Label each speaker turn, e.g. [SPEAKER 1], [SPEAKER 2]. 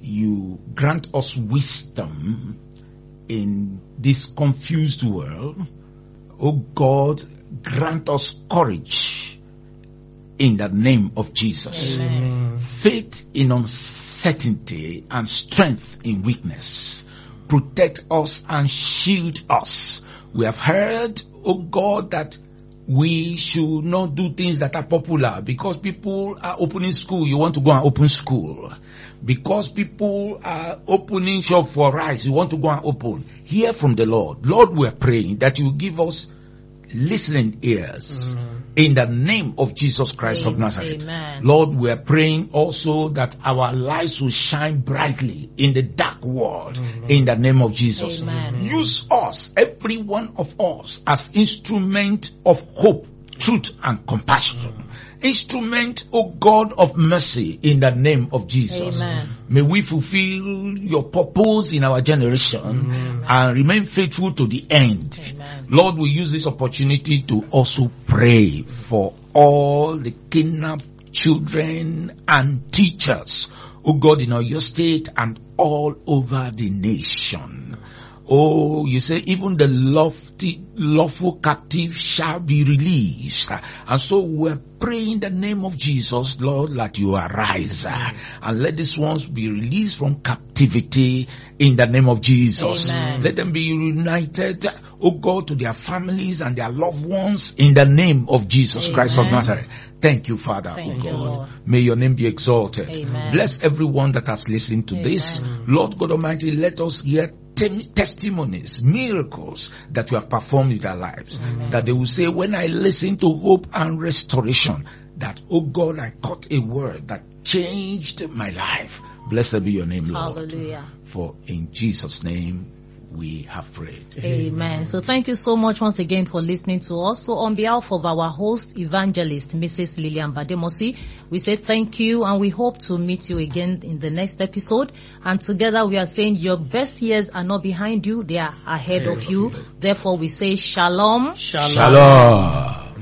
[SPEAKER 1] you grant us wisdom in this confused world. Oh God, grant us courage in the name of Jesus.
[SPEAKER 2] Amen.
[SPEAKER 1] Faith in uncertainty and strength in weakness. Protect us and shield us. We have heard, oh God, that we should not do things that are popular. Because people are opening school, you want to go and open school. Because people are opening shop for rice, you want to go and open. Hear from the Lord. Lord, we are praying that you give us listening ears in the name of Jesus Christ of Nazareth.
[SPEAKER 2] Amen.
[SPEAKER 1] Lord, we are praying also that our lives will shine brightly in the dark world in the name of Jesus.
[SPEAKER 2] Amen.
[SPEAKER 1] Use us, every one of us, as instrument of hope, truth and compassion. Instrument, O God of mercy, in the name of Jesus.
[SPEAKER 2] Amen.
[SPEAKER 1] May we fulfill your purpose in our generation and remain faithful to the end.
[SPEAKER 2] Amen.
[SPEAKER 1] Lord, we use this opportunity to also pray for all the kidnapped children and teachers, O God, in your state and all over the nation. Oh, you say even the lawful captive shall be released. And so we're praying in the name of Jesus, Lord, that you arise and let these ones be released from captivity in the name of Jesus.
[SPEAKER 2] Amen.
[SPEAKER 1] Let them be united, oh God, to their families and their loved ones in the name of Jesus Christ of
[SPEAKER 2] Amen.
[SPEAKER 1] Nazareth. Thank you, Father,
[SPEAKER 2] Thank
[SPEAKER 1] oh
[SPEAKER 2] you,
[SPEAKER 1] God.
[SPEAKER 2] Lord.
[SPEAKER 1] May your name be exalted.
[SPEAKER 2] Amen.
[SPEAKER 1] Bless everyone that has listened to this. Lord God Almighty, let us hear testimonies, miracles that you have performed in their lives. That they will say, when I listen to hope and restoration, that, oh God, I caught a word that changed my life. Blessed be your name, Lord.
[SPEAKER 2] Hallelujah.
[SPEAKER 1] For in Jesus' name we have prayed.
[SPEAKER 2] Amen. So thank you so much once again for listening to us. So on behalf of our host, evangelist, Mrs. Lillian Bademosi, we say thank you and we hope to meet you again in the next episode. And together we are saying your best years are not behind you, they are ahead of you. Therefore we say shalom.
[SPEAKER 1] Shalom.